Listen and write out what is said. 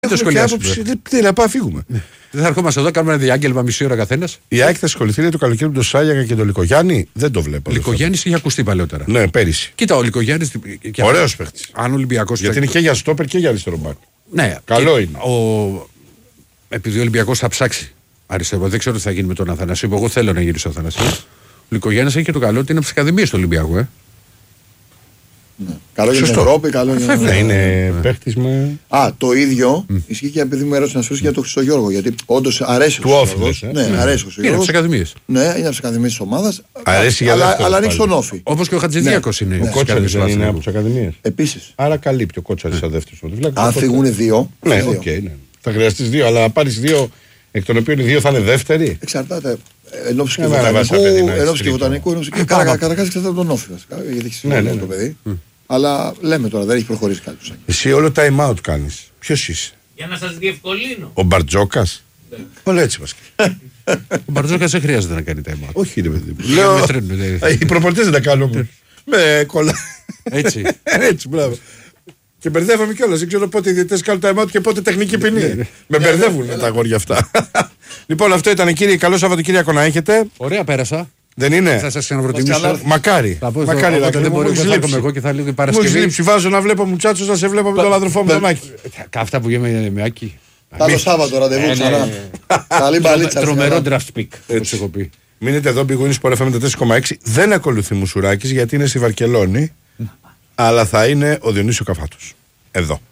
Δεν το σχολιάσουμε. Τι να πάμε, φύγουμε. Δεν θα ερχόμαστε εδώ, κάνουμε ένα διάγγελμα μισή ώρα καθένας. Η ΑΕΚ θα ασχοληθεί το καλοκαίρι με τον Σάλιαγα και τον Λικογιάννη. Δεν το βλέπω. Λικογιάννης είχε ακουστεί παλαιότερα. Ναι, πέρυσι. Κοίτα, ο Λικογιάννης. Ωραίος παίχτης. Αν Ολυμπιακός. Γιατί είναι και για στόπερ και για αριστερό μπακ. Ναι, καλό είναι. Επειδή ο Ολυμπιακός θα ψάξει αριστερό, δεν ξέρω τι θα γίνει με τον Αθανασίου. Εγώ θέλω να γυρίσω ο Αθανασίου. Ο Λικογιάννης έχει και το καλό ότι είναι από τις ακαδημίες του Ολυμπιακού. Ναι. Καλό για την Ευρώπη, καλό για την. Είναι παίχτης με. Το ίδιο ισχύει και επειδή μου έρωσα να σου για τον Χρυσογιώργο. Γιατί όντως αρέσει ο Χρυσογιώργος. Ναι, αρέσει ο Χρυσογιώργος. Είναι από τις ακαδημίες. Ναι, είναι από τις ακαδημίες της ομάδας. Αρέσει για αλλά ανοίξει τον όφη. Όπως και ο Χατζηδίακος είναι. Ο Κότσαρης δεν είναι από τις ακαδημίες. Επίσης. Άρα καλύπτει ο Κότσαρης σαν δεύτερος. Αν φύγουν δύο. Ναι, οκ. Θα χρειαστείς δύο, αλλά πάρεις δύο εκ των οποίων οι δύο θα είναι δεύτεροι. Εξαρτάται. Ενόψει και βοτανικού, καταρχάς εξαρτάται από τον όφη. Γιατί έχει σημασία το παιδί. Αλλά λέμε τώρα, δεν έχει προχωρήσει κάτι. Εσύ όλο time out κάνεις. Ποιος είσαι? Για να σας διευκολύνω. Ο Μπαρτζόκας. Όλο έτσι μας. Ο Μπαρτζόκας δεν χρειάζεται να κάνει time out. Όχι, ρε παιδί μου. Λέω, οι προπονητές δεν τα κάνουν. Με κολλά. Έτσι. Έτσι, μπράβο. Και μπερδεύομαι κιόλας. Δεν ξέρω πότε οι διαιτητές κάνουν time out και πότε τεχνική ποινή. Με μπερδεύουν τα αγόρια αυτά. Λοιπόν, αυτό ήταν, κύριε. Καλό Σαββατοκύριακο να έχετε. Ωραία, πέρασα. Δεν είναι? Θα σας ξαναπροτιμήσω. Μακάρι. Μακάρι να δεν μπορεί να έρχομαι εγώ και θα λέω Παρασκευή. Μου λείψει, βάζω να βλέπω μουτσάτσο, να σε βλέπω με τον αδερφό μου τον Άκη. Αυτά που γίνονται με Άκη. Καλό Σάββατο ραντεβού ξανά. Καλή μπαλίτσα. Τρομερό draft pick, όπως έχω πει. Μείνετε εδώ, πηγούνι Sport FM 4,6. Δεν ακολουθεί Μουσουράκης γιατί είναι στη Βαρκελόνη, αλλά θα είναι ο Διονύσιο Καφάτος. Εδώ.